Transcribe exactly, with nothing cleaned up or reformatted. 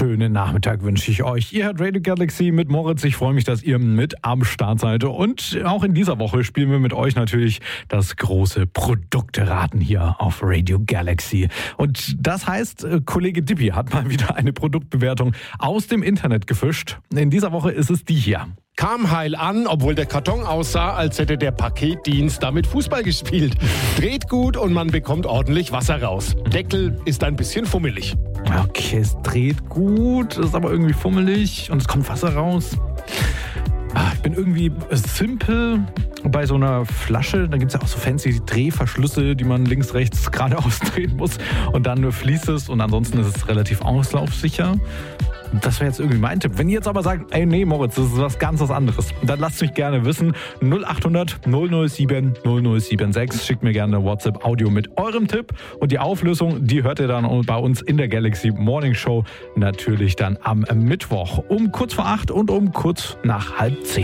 schönen Nachmittag wünsche ich euch. Ihr hört Radio Galaxy mit Moritz. Ich freue mich, dass ihr mit am Start seid. Und auch in dieser Woche spielen wir mit euch natürlich das große Produkteraten hier auf Radio Galaxy. Und das heißt, Kollege Dippi hat mal wieder eine Produktbewertung aus dem Internet gefischt. In dieser Woche ist es die hier. Kam heil an, obwohl der Karton aussah, als hätte der Paketdienst damit Fußball gespielt. Dreht gut und man bekommt ordentlich Wasser raus. Deckel ist ein bisschen fummelig. Okay, es dreht gut, ist aber irgendwie fummelig und es kommt Wasser raus. Ich bin irgendwie simpel bei so einer Flasche. Da gibt es ja auch so fancy Drehverschlüsse, die man links, rechts geradeaus drehen muss. Und dann fließt es und ansonsten ist es relativ auslaufsicher. Das wäre jetzt irgendwie mein Tipp. Wenn ihr jetzt aber sagt, ey, nee, Moritz, das ist was ganz was anderes, dann lasst mich gerne wissen. null acht hundert null null sieben null null sieben sechs. Schickt mir gerne eine WhatsApp-Audio mit eurem Tipp. Und die Auflösung, die hört ihr dann bei uns in der Galaxy Morning Show. Natürlich dann am Mittwoch um kurz vor acht und um kurz nach halb zehn.